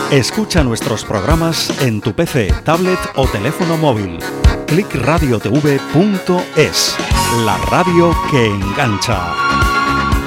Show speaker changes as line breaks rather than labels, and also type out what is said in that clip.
Escucha nuestros programas en tu PC, tablet o teléfono móvil. clickradiotv.es, la radio que engancha.